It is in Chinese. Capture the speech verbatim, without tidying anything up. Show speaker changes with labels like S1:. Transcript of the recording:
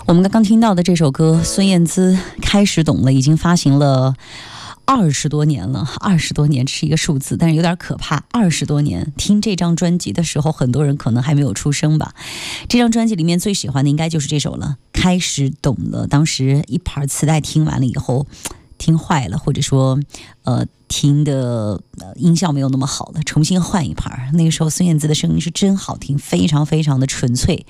S1: 我们刚刚听到的这首歌，孙燕姿开始懂了，已经发行了二十多年了，二十多年是一个数字，但是有点可怕。二十多年，听这张专辑的时候，很多人可能还没有出生吧。这张专辑里面最喜欢的应该就是这首了，开始懂了。当时一盘磁带听完了以后，听坏了，或者说，呃，听的、呃、音效没有那么好了，重新换一盘。那个时候孙燕姿的声音是真好听，非常非常的纯粹。